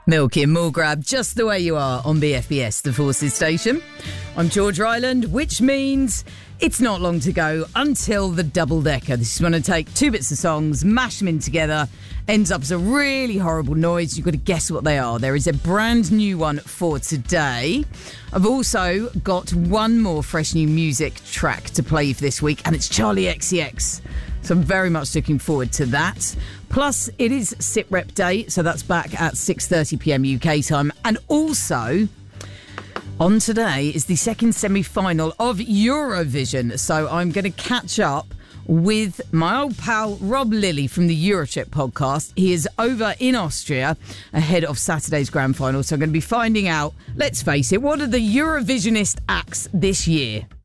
Milky and Mulgrab, just the way you are on BFBS, the Forces Station. I'm George Ryland, which means it's not long to go until the double-decker. This is when I take two bits of songs, mash them in together, ends up as a really horrible noise. You've got to guess what they are. There is a brand new one for today. I've also got one more fresh new music track to play for this week, and it's Charlie XCX. So I'm very much looking forward to that. Plus, it is SITREP Day, so that's back at 6:30pm UK time. And also, on today is the second semi-final of Eurovision. So I'm going to catch up with my old pal Rob Lilly from the Eurotrip podcast. He is over in Austria ahead of Saturday's grand final. So I'm going to be finding out, let's face it, what are the Eurovisionist acts this year?